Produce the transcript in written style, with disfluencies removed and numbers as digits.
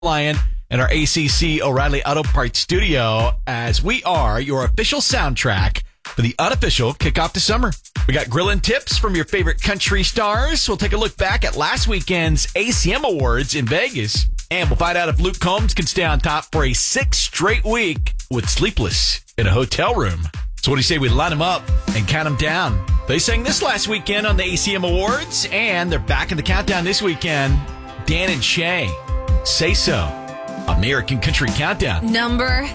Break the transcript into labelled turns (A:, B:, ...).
A: Lion in our ACC O'Reilly Auto Parts studio as we are your official soundtrack for the unofficial kickoff to summer. We got grilling tips from your favorite country stars. We'll take a look back at last weekend's ACM Awards in Vegas. And we'll find out if Luke Combs can stay on top for a 6th straight week with Sleepless in a Hotel Room. So what do you say we line them up and count them down? They sang this last weekend on the ACM Awards, and they're back in the countdown this weekend. Dan and Shay, Say So, American Country Countdown.
B: Number